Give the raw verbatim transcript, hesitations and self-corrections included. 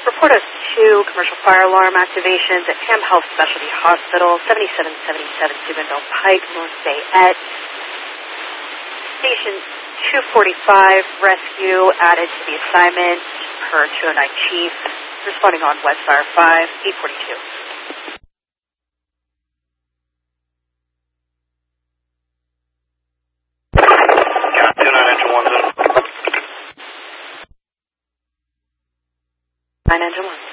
Report us two commercial fire alarm activations at Ham Health Specialty Hospital, seventy-seven seventy-seven Steubenville Pike, North Fayette. Station two forty-five, rescue added to the assignment per two oh nine Chief, responding on Westfire five, eight forty-two. nine engine one.